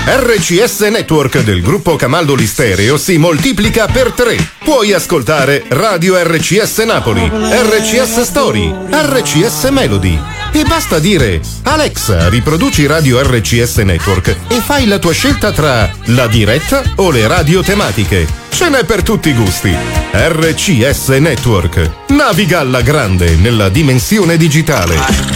RCS Network del gruppo Camaldoli Stereo si moltiplica per 3. Puoi ascoltare Radio RCS Napoli, RCS Story, RCS Melody. E basta dire: Alexa, riproduci Radio RCS Network e fai la tua scelta tra la diretta o le radio tematiche. Ce n'è per tutti i gusti. RCS Network. Naviga alla grande nella dimensione digitale.